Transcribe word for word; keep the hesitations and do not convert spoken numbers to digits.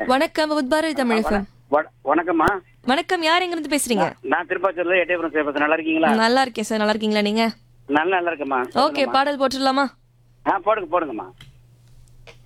வணக்கம் உத்பாரதி தமிழ் எஃப்எம். வண- வணக்கம்மா. வணக்கம், யார் எங்க இருந்து பேசுறீங்க? நான் திருப்பாச்சூர்ல எட்டயபுரம் சேப்பத்து. நல்லா இருக்கீங்களா? நல்லா இருக்கேன் சார். நல்லா இருக்கீங்களா நீங்க? நல்லா நல்லா இருக்கேம்மா. ஓகே, பாடல் போட்டுடலாமா? ஆ போடுங்க போடுங்கம்மா.